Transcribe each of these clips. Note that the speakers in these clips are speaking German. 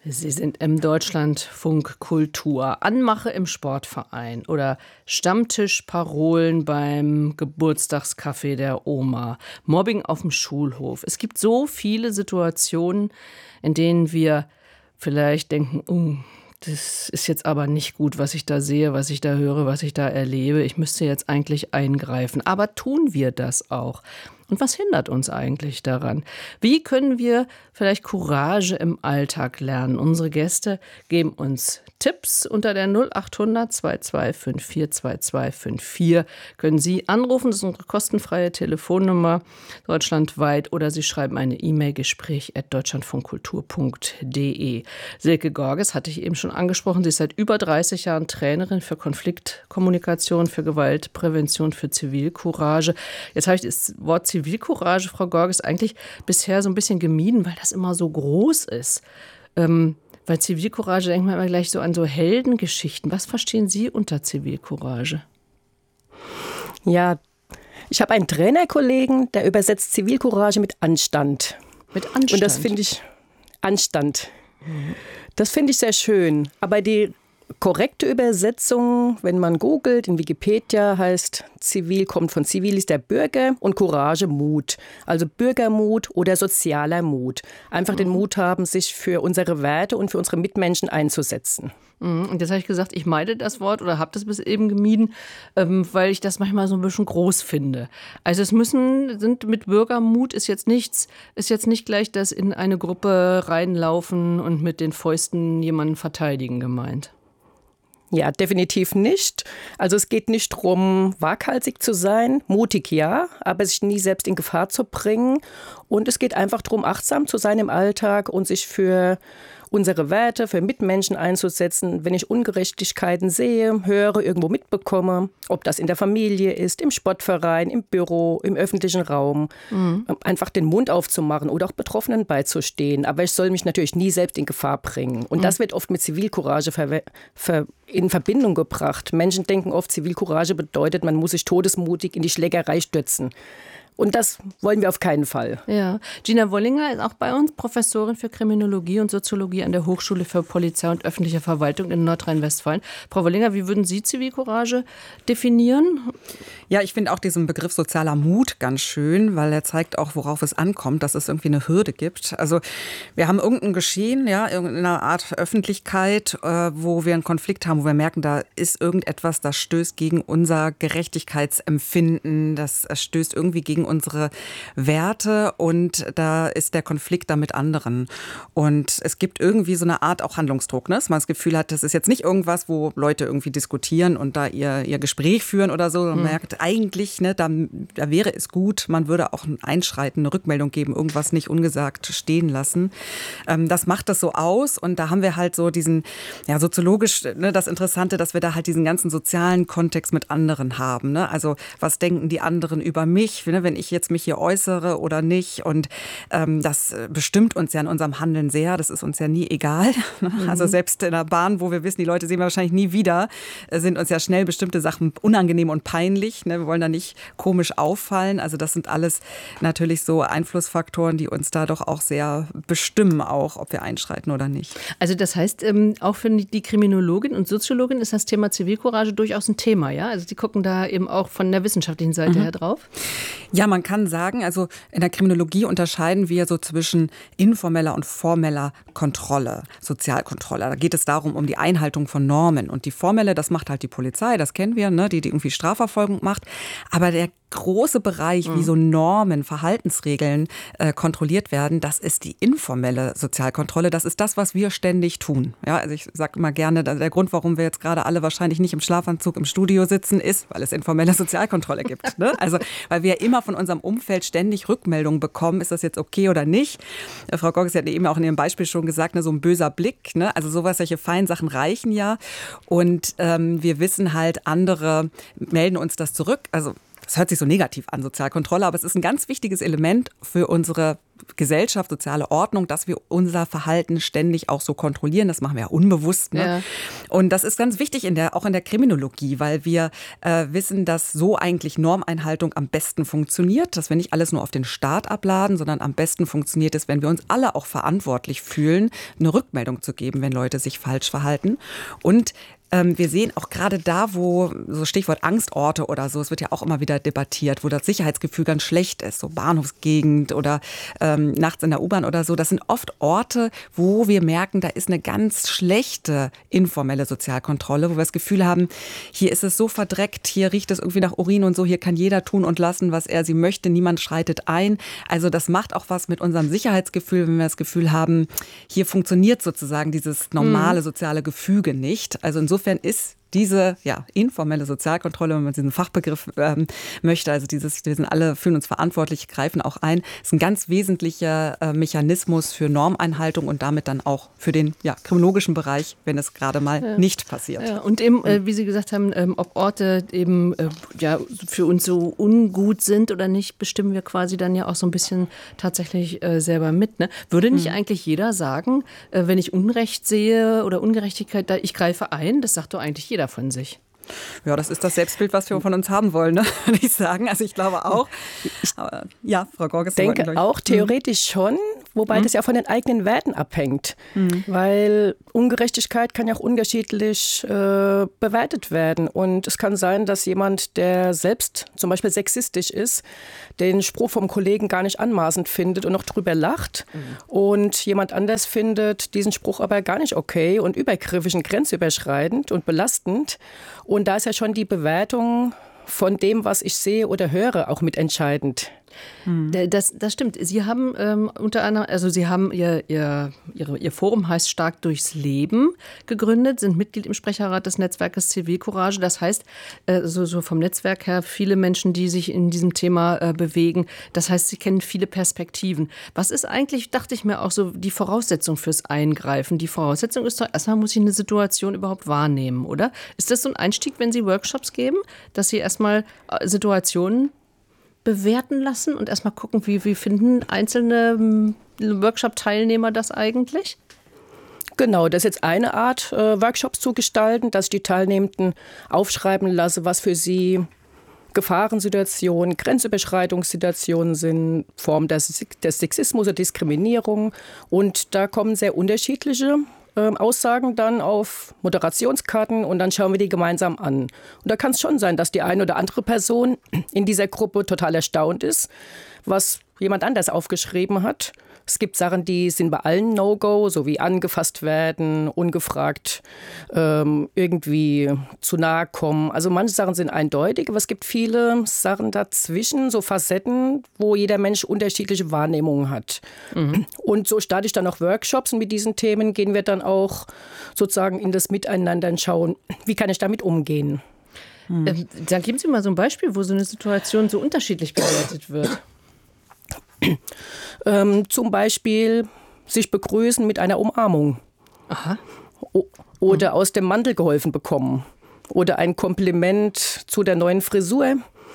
Sie sind im Deutschlandfunk Kultur. Anmache im Sportverein oder Stammtischparolen beim Geburtstagskaffee der Oma. Mobbing auf dem Schulhof. Es gibt so viele Situationen, in denen wir vielleicht denken, das ist jetzt aber nicht gut, was ich da sehe, was ich da höre, was ich da erlebe. Ich müsste jetzt eigentlich eingreifen. Aber tun wir das auch? Und was hindert uns eigentlich daran? Wie können wir vielleicht Courage im Alltag lernen? Unsere Gäste geben uns Tipps unter der 0800 2254 2254. Können Sie anrufen, das ist unsere kostenfreie Telefonnummer deutschlandweit, oder Sie schreiben eine E-Mail, gespräch@deutschlandfunkkultur.de. Silke Gorges hatte ich eben schon angesprochen. Sie ist seit über 30 Jahren Trainerin für Konfliktkommunikation, für Gewaltprävention, für Zivilcourage. Jetzt habe ich das Wort Zivilcourage, Frau Gorges, eigentlich bisher so ein bisschen gemieden, weil das immer so groß ist. Weil Zivilcourage, denkt man immer gleich so an so Heldengeschichten. Was verstehen Sie unter Zivilcourage? Ja, ich habe einen Trainerkollegen, der übersetzt Zivilcourage mit Anstand. Mit Anstand? Und das finde ich Anstand. Das finde ich sehr schön. Aber die korrekte Übersetzung, wenn man googelt, in Wikipedia heißt, Zivil kommt von Civilis, der Bürger, und Courage, Mut. Also Bürgermut oder sozialer Mut. Einfach den Mut haben, sich für unsere Werte und für unsere Mitmenschen einzusetzen. Und jetzt habe ich gesagt, ich meide das Wort oder habe das bis eben gemieden, weil ich das manchmal so ein bisschen groß finde. Also mit Bürgermut ist jetzt nicht gleich das in eine Gruppe reinlaufen und mit den Fäusten jemanden verteidigen gemeint. Ja, definitiv nicht. Also es geht nicht darum, waghalsig zu sein, mutig ja, aber sich nie selbst in Gefahr zu bringen. Und es geht einfach darum, achtsam zu sein im Alltag und sich für unsere Werte, für Mitmenschen einzusetzen. Wenn ich Ungerechtigkeiten sehe, höre, irgendwo mitbekomme, ob das in der Familie ist, im Sportverein, im Büro, im öffentlichen Raum, einfach den Mund aufzumachen oder auch Betroffenen beizustehen. Aber ich soll mich natürlich nie selbst in Gefahr bringen. Und das wird oft mit Zivilcourage in Verbindung gebracht. Menschen denken oft, Zivilcourage bedeutet, man muss sich todesmutig in die Schlägerei stürzen. Und das wollen wir auf keinen Fall. Ja, Gina Wollinger ist auch bei uns, Professorin für Kriminologie und Soziologie an der Hochschule für Polizei und öffentliche Verwaltung in Nordrhein-Westfalen. Frau Wollinger, wie würden Sie Zivilcourage definieren? Ja, ich finde auch diesen Begriff sozialer Mut ganz schön, weil er zeigt auch, worauf es ankommt, dass es irgendwie eine Hürde gibt. Also wir haben irgendein Geschehen, ja, irgendeine Art Öffentlichkeit, wo wir einen Konflikt haben, wo wir merken, da ist irgendetwas, das stößt gegen unser Gerechtigkeitsempfinden, das stößt irgendwie gegen unsere Werte, und da ist der Konflikt da mit anderen. Und es gibt irgendwie so eine Art auch Handlungsdruck, ne? Dass man das Gefühl hat, das ist jetzt nicht irgendwas, wo Leute irgendwie diskutieren und da ihr Gespräch führen oder so. Man merkt eigentlich, ne, da wäre es gut, man würde auch einschreiten, eine Rückmeldung geben, irgendwas nicht ungesagt stehen lassen. Das macht das so aus, und da haben wir halt so diesen, ja, soziologisch, ne, das Interessante, dass wir da halt diesen ganzen sozialen Kontext mit anderen haben, ne? Also was denken die anderen über mich, ne, wenn ich jetzt mich hier äußere oder nicht, und das bestimmt uns ja in unserem Handeln sehr, das ist uns ja nie egal. Also selbst in der Bahn, wo wir wissen, die Leute sehen wir wahrscheinlich nie wieder, sind uns ja schnell bestimmte Sachen unangenehm und peinlich, ne? Wir wollen da nicht komisch auffallen, also das sind alles natürlich so Einflussfaktoren, die uns da doch auch sehr bestimmen, auch ob wir einschreiten oder nicht. Also das heißt, auch für die Kriminologin und Soziologin ist das Thema Zivilcourage durchaus ein Thema, ja? Also die gucken da eben auch von der wissenschaftlichen Seite her drauf? Ja, man kann sagen, also in der Kriminologie unterscheiden wir so zwischen informeller und formeller Kontrolle, Sozialkontrolle. Da geht es darum, um die Einhaltung von Normen. Und die formelle, das macht halt die Polizei, das kennen wir, ne, die irgendwie Strafverfolgung macht. Aber der große Bereich, wie so Normen, Verhaltensregeln kontrolliert werden, das ist die informelle Sozialkontrolle. Das ist das, was wir ständig tun. Ja, also ich sage immer gerne, der Grund, warum wir jetzt gerade alle wahrscheinlich nicht im Schlafanzug im Studio sitzen, ist, weil es informelle Sozialkontrolle gibt. Ne? Also weil wir immer von unserem Umfeld ständig Rückmeldungen bekommen, ist das jetzt okay oder nicht. Frau Gorges hat eben auch in ihrem Beispiel schon gesagt, ne, so ein böser Blick, ne? Also sowas, solche feinen Sachen reichen ja. Und wir wissen halt, andere melden uns das zurück. Also das hört sich so negativ an, Sozialkontrolle, aber es ist ein ganz wichtiges Element für unsere Gesellschaft, soziale Ordnung, dass wir unser Verhalten ständig auch so kontrollieren. Das machen wir ja unbewusst. Ne? Ja. Und das ist ganz wichtig auch in der Kriminologie, weil wir wissen, dass so eigentlich Normeinhaltung am besten funktioniert, dass wir nicht alles nur auf den Staat abladen, sondern am besten funktioniert es, wenn wir uns alle auch verantwortlich fühlen, eine Rückmeldung zu geben, wenn Leute sich falsch verhalten. Und wir sehen auch gerade da, wo, so Stichwort Angstorte oder so, es wird ja auch immer wieder debattiert, wo das Sicherheitsgefühl ganz schlecht ist, so Bahnhofsgegend oder nachts in der U-Bahn oder so. Das sind oft Orte, wo wir merken, da ist eine ganz schlechte informelle Sozialkontrolle, wo wir das Gefühl haben, hier ist es so verdreckt, hier riecht es irgendwie nach Urin und so, hier kann jeder tun und lassen, was er sie möchte, niemand schreitet ein. Also das macht auch was mit unserem Sicherheitsgefühl, wenn wir das Gefühl haben, hier funktioniert sozusagen dieses normale soziale Gefüge nicht. Also insofern ist diese informelle Sozialkontrolle, wenn man diesen Fachbegriff möchte, also wir sind alle, fühlen uns verantwortlich, greifen auch ein, ist ein ganz wesentlicher Mechanismus für Normeinhaltung und damit dann auch für den kriminologischen Bereich, wenn es gerade mal nicht passiert. Ja, und eben, wie Sie gesagt haben, ob Orte eben für uns so ungut sind oder nicht, bestimmen wir quasi dann ja auch so ein bisschen tatsächlich selber mit. Ne? Würde nicht eigentlich jeder sagen, wenn ich Unrecht sehe oder Ungerechtigkeit, ich greife ein, das sagt doch eigentlich jeder von sich. Ja, das ist das Selbstbild, was wir von uns haben wollen, ne? Würde ich sagen. Also ich glaube auch. Aber, ja, Frau Gorges. Ich denke auch theoretisch schon, wobei das ja von den eigenen Werten abhängt. Weil Ungerechtigkeit kann ja auch unterschiedlich bewertet werden. Und es kann sein, dass jemand, der selbst zum Beispiel sexistisch ist, den Spruch vom Kollegen gar nicht anmaßend findet und noch drüber lacht. Und jemand anders findet diesen Spruch aber gar nicht okay und übergriffig und grenzüberschreitend und belastend. Und da ist ja schon die Bewertung von dem, was ich sehe oder höre, auch mitentscheidend. Das stimmt. Sie haben unter anderem, also Sie haben Ihr Forum heißt Stark durchs Leben gegründet, sind Mitglied im Sprecherrat des Netzwerkes Zivilcourage. Das heißt, so vom Netzwerk her, viele Menschen, die sich in diesem Thema bewegen. Das heißt, Sie kennen viele Perspektiven. Was ist eigentlich, dachte ich mir auch so, die Voraussetzung fürs Eingreifen? Die Voraussetzung ist doch, erstmal muss ich eine Situation überhaupt wahrnehmen, oder? Ist das so ein Einstieg, wenn Sie Workshops geben, dass Sie erstmal Situationen bewerten lassen und erstmal gucken, wie finden einzelne Workshop-Teilnehmer das eigentlich? Genau, das ist jetzt eine Art, Workshops zu gestalten, dass ich die Teilnehmenden aufschreiben lasse, was für sie Gefahrensituationen, Grenzüberschreitungssituationen sind, Formen des Sexismus oder Diskriminierung. Und da kommen sehr unterschiedliche Aussagen dann auf Moderationskarten und dann schauen wir die gemeinsam an. Und da kann es schon sein, dass die eine oder andere Person in dieser Gruppe total erstaunt ist, was jemand anders aufgeschrieben hat. Es gibt Sachen, die sind bei allen No-Go, so wie angefasst werden, ungefragt irgendwie zu nahe kommen. Also manche Sachen sind eindeutig, aber es gibt viele Sachen dazwischen, so Facetten, wo jeder Mensch unterschiedliche Wahrnehmungen hat. Und so starte ich dann auch Workshops und mit diesen Themen gehen wir dann auch sozusagen in das Miteinander und schauen, wie kann ich damit umgehen. Dann geben Sie mal so ein Beispiel, wo so eine Situation so unterschiedlich bewertet wird. Zum Beispiel sich begrüßen mit einer Umarmung. Aha. Oder aus dem Mantel geholfen bekommen. Oder ein Kompliment zu der neuen Frisur.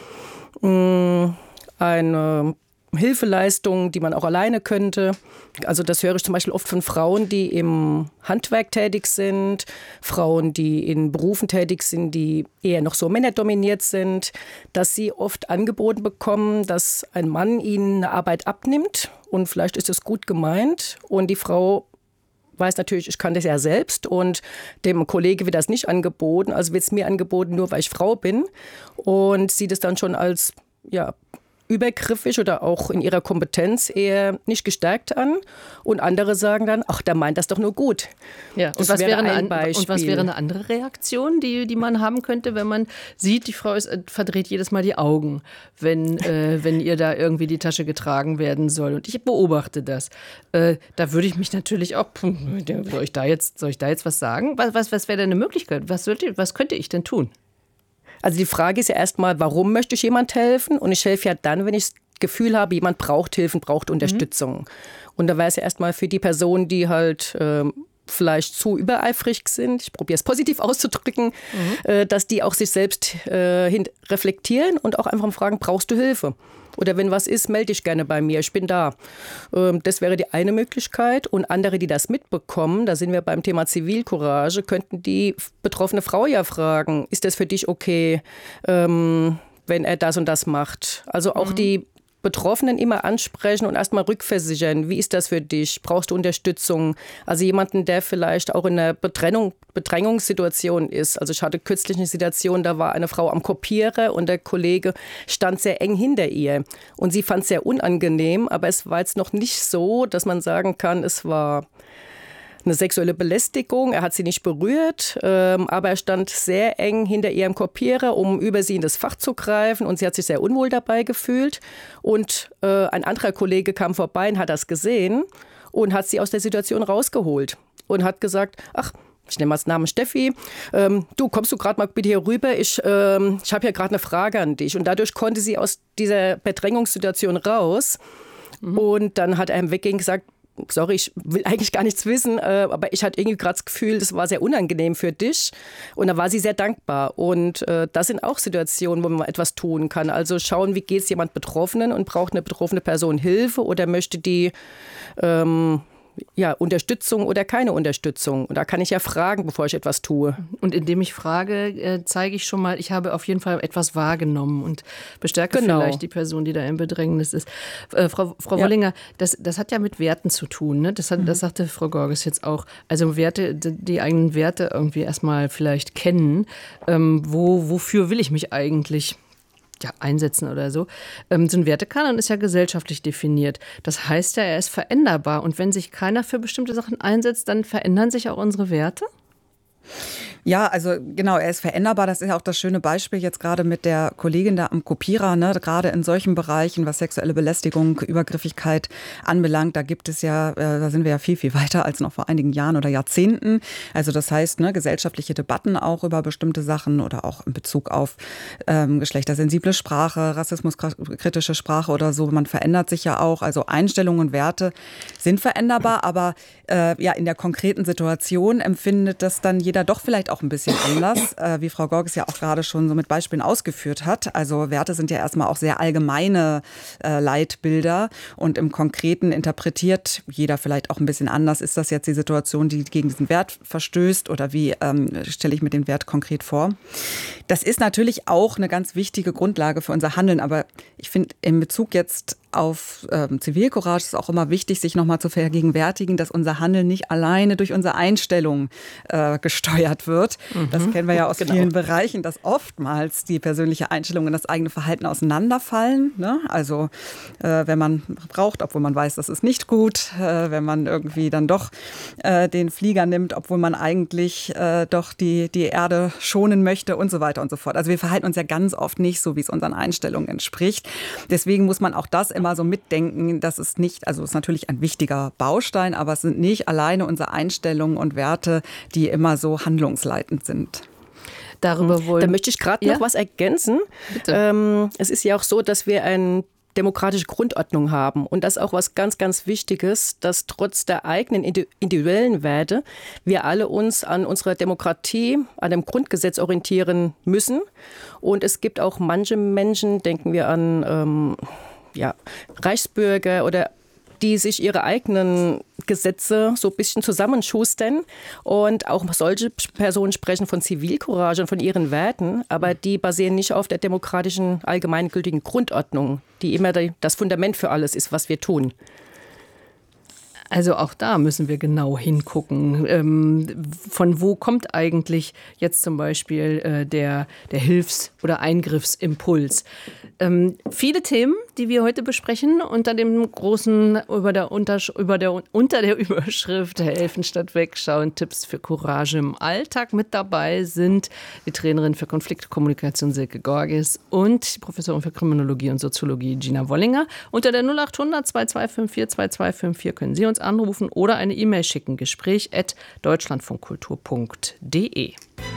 Eine Hilfeleistung, die man auch alleine könnte. Also das höre ich zum Beispiel oft von Frauen, die im Handwerk tätig sind, Frauen, die in Berufen tätig sind, die eher noch so männerdominiert sind, dass sie oft angeboten bekommen, dass ein Mann ihnen eine Arbeit abnimmt und vielleicht ist es gut gemeint und die Frau weiß natürlich, ich kann das ja selbst und dem Kollege wird das nicht angeboten, also wird es mir angeboten, nur weil ich Frau bin und sieht es dann schon als übergriffig oder auch in ihrer Kompetenz eher nicht gestärkt an. Und andere sagen dann, ach, der meint das doch nur gut. Ja, und was wäre eine andere Reaktion, die man haben könnte, wenn man sieht, die Frau verdreht jedes Mal die Augen, wenn ihr da irgendwie die Tasche getragen werden soll. Und ich beobachte das. Da würde ich mich natürlich auch, soll ich da jetzt was sagen? Was wäre denn eine Möglichkeit? Was könnte ich denn tun? Also die Frage ist ja erstmal, warum möchte ich jemand helfen? Und ich helfe ja dann, wenn ich das Gefühl habe, jemand braucht Hilfe, braucht Unterstützung. Und da wäre es ja erstmal für die Person, die halt vielleicht zu übereifrig sind, ich probiere es positiv auszudrücken, dass die auch sich selbst reflektieren und auch einfach fragen, brauchst du Hilfe? Oder wenn was ist, melde dich gerne bei mir, ich bin da. Das wäre die eine Möglichkeit. Und andere, die das mitbekommen, da sind wir beim Thema Zivilcourage, könnten die betroffene Frau ja fragen, ist das für dich okay, wenn er das und das macht? Also auch die Betroffenen immer ansprechen und erstmal rückversichern. Wie ist das für dich? Brauchst du Unterstützung? Also jemanden, der vielleicht auch in einer Bedrängungssituation ist. Also ich hatte kürzlich eine Situation, da war eine Frau am Kopierer und der Kollege stand sehr eng hinter ihr. Und sie fand es sehr unangenehm, aber es war jetzt noch nicht so, dass man sagen kann, es war eine sexuelle Belästigung. Er hat sie nicht berührt, aber er stand sehr eng hinter ihrem Kopierer, um über sie in das Fach zu greifen. Und sie hat sich sehr unwohl dabei gefühlt. Und ein anderer Kollege kam vorbei und hat das gesehen und hat sie aus der Situation rausgeholt und hat gesagt, ach, ich nehme als Namen Steffi, du, kommst du gerade mal bitte hier rüber, ich habe hier gerade eine Frage an dich. Und dadurch konnte sie aus dieser Bedrängungssituation raus. Und dann hat er im Weggehen gesagt, sorry, ich will eigentlich gar nichts wissen, aber ich hatte irgendwie gerade das Gefühl, das war sehr unangenehm für dich. Und da war sie sehr dankbar. Und das sind auch Situationen, wo man etwas tun kann. Also schauen, wie geht es jemand Betroffenen und braucht eine betroffene Person Hilfe oder möchte die Unterstützung oder keine Unterstützung. Und da kann ich ja fragen, bevor ich etwas tue. Und indem ich frage, zeige ich schon mal, ich habe auf jeden Fall etwas wahrgenommen und bestärke vielleicht die Person, die da im Bedrängnis ist. Frau Wollinger, das hat ja mit Werten zu tun, ne? Das sagte Frau Gorges jetzt auch. Also Werte, die eigenen Werte irgendwie erstmal vielleicht kennen. Wofür will ich mich eigentlich einsetzen oder so. So ein Wertekanon ist ja gesellschaftlich definiert. Das heißt ja, er ist veränderbar. Und wenn sich keiner für bestimmte Sachen einsetzt, dann verändern sich auch unsere Werte? Ja, also genau, er ist veränderbar. Das ist ja auch das schöne Beispiel jetzt gerade mit der Kollegin da am Kopierer, ne? Gerade in solchen Bereichen, was sexuelle Belästigung, Übergriffigkeit anbelangt, da gibt es ja, da sind wir ja viel, viel weiter als noch vor einigen Jahren oder Jahrzehnten. Also das heißt, ne, gesellschaftliche Debatten auch über bestimmte Sachen oder auch in Bezug auf geschlechtersensible Sprache, rassismuskritische Sprache oder so. Man verändert sich ja auch. Also Einstellungen und Werte sind veränderbar, aber in der konkreten Situation empfindet das dann jeder doch vielleicht auch ein bisschen anders, wie Frau Gorges ja auch gerade schon so mit Beispielen ausgeführt hat. Also Werte sind ja erstmal auch sehr allgemeine Leitbilder und im Konkreten interpretiert jeder vielleicht auch ein bisschen anders. Ist das jetzt die Situation, die gegen diesen Wert verstößt oder wie stelle ich mir den Wert konkret vor? Das ist natürlich auch eine ganz wichtige Grundlage für unser Handeln, aber ich finde in Bezug jetzt auf Zivilcourage ist es auch immer wichtig, sich nochmal zu vergegenwärtigen, dass unser Handeln nicht alleine durch unsere Einstellung gesteuert wird. Das kennen wir ja aus vielen Bereichen, dass oftmals die persönliche Einstellung und das eigene Verhalten auseinanderfallen. Ne? Also wenn man raucht, obwohl man weiß, das ist nicht gut, wenn man irgendwie dann doch den Flieger nimmt, obwohl man eigentlich doch die Erde schonen möchte und so weiter und so fort. Also wir verhalten uns ja ganz oft nicht so, wie es unseren Einstellungen entspricht. Deswegen muss man auch das immer so mitdenken, dass es nicht, also es ist natürlich ein wichtiger Baustein, aber es sind nicht alleine unsere Einstellungen und Werte, die immer so handlungsleitend sind. Da möchte ich gerade noch was ergänzen. Es ist ja auch so, dass wir eine demokratische Grundordnung haben. Und das ist auch was ganz, ganz Wichtiges, dass trotz der eigenen individuellen Werte wir alle uns an unserer Demokratie, an dem Grundgesetz orientieren müssen. Und es gibt auch manche Menschen, denken wir an Reichsbürger oder die sich ihre eigenen Gesetze so ein bisschen zusammenschustern. Und auch solche Personen sprechen von Zivilcourage und von ihren Werten, aber die basieren nicht auf der demokratischen, allgemeingültigen Grundordnung, die immer das Fundament für alles ist, was wir tun. Also auch da müssen wir genau hingucken. Von wo kommt eigentlich jetzt zum Beispiel der Hilfs- oder Eingriffsimpuls? Viele Themen, die wir heute besprechen, unter dem großen, unter der Überschrift Helfen statt Wegschauen, Tipps für Courage im Alltag. Mit dabei sind die Trainerin für Konfliktkommunikation Silke Gorges und die Professorin für Kriminologie und Soziologie Gina Wollinger. Unter der 0800 2254 2254 können Sie uns anrufen oder eine E-Mail schicken, gespräch@deutschlandfunkkultur.de.